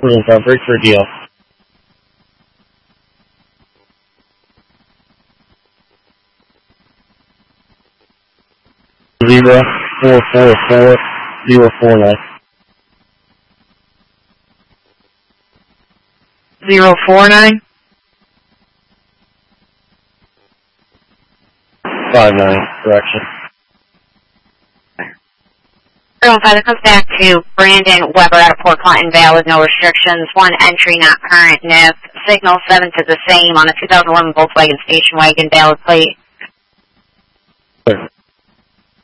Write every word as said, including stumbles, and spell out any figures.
cruising coverage for deal. Zero four four four zero four nine. Zero four nine. Five nine. Correction. Zero five. It comes back to Brandon Weber out of Port Clinton. Valid. No restrictions. One entry not current. N I F. Signal seven to the same on a two thousand eleven Volkswagen station wagon. Valid plate. Clear.